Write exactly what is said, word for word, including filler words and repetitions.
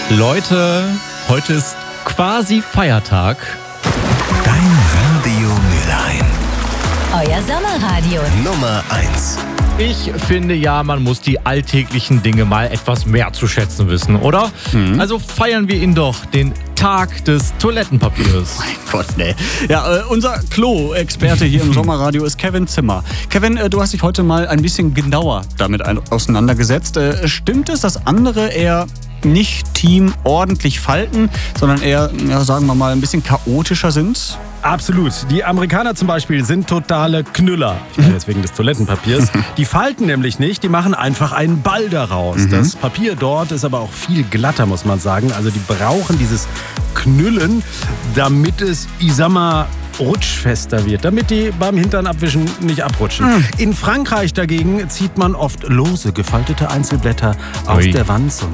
Leute, heute ist quasi Feiertag. Dein Radio Mülheim. Euer Sommerradio. Nummer eins. Ich finde ja, man muss die alltäglichen Dinge mal etwas mehr zu schätzen wissen, oder? Mhm. Also feiern wir ihn doch, den Tag des Toilettenpapiers. Mein Gott, ne. Ja, äh, unser Klo-Experte hier im Sommerradio ist Kevin Zimmer. Kevin, äh, du hast dich heute mal ein bisschen genauer damit ein- auseinandergesetzt. Äh, stimmt es, dass andere eher nicht Team ordentlich falten, sondern eher, ja, sagen wir mal, ein bisschen chaotischer sind? Absolut. Die Amerikaner zum Beispiel sind totale Knüller. Ich meine jetzt wegen des Toilettenpapiers. Die falten nämlich nicht, die machen einfach einen Ball daraus. Mhm. Das Papier dort ist aber auch viel glatter, muss man sagen. Also die brauchen dieses Knüllen, damit es, ich sag mal, rutschfester wird, damit die beim Hintern abwischen nicht abrutschen. Mhm. In Frankreich dagegen zieht man oft lose gefaltete Einzelblätter aus Ui. der Wand.